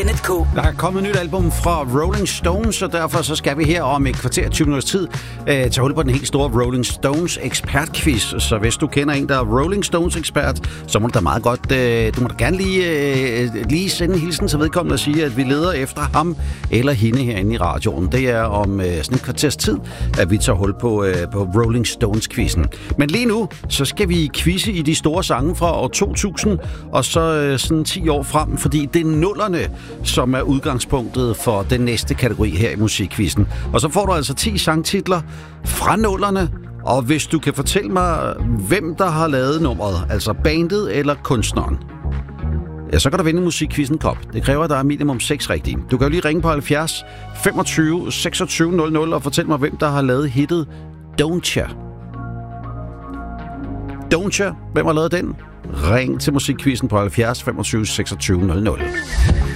Der er kommet et nyt album fra Rolling Stones, og derfor så skal vi her om et kvarter 20 minutters tid tage hul på den helt store Rolling Stones ekspertquiz. Så hvis du kender en, der er Rolling Stones ekspert, så må du da meget godt, du må da gerne lige sende en hilsen til vedkommende og sige, at vi leder efter ham eller hende herinde i radioen. Det er om sådan et kvarters tid, at vi tager hul på Rolling Stones-quizzen. Men lige nu, så skal vi quizze i de store sange fra år 2000, og så sådan 10 år frem, fordi det er nullerne, som er udgangspunktet for den næste kategori her i musikquizzen. Og så får du altså 10 sangtitler fra nullerne, og hvis du kan fortælle mig, hvem der har lavet nummeret, altså bandet eller kunstneren, ja, så kan du vinde en musikquizzen kop. Det kræver, at der er minimum 6 rigtige. Du kan jo lige ringe på 70 25 26 00 og fortælle mig, hvem der har lavet hittet Don't Ya. Don't Ya, hvem har lavet den? Ring til musikquizzen på 70 25 26 00.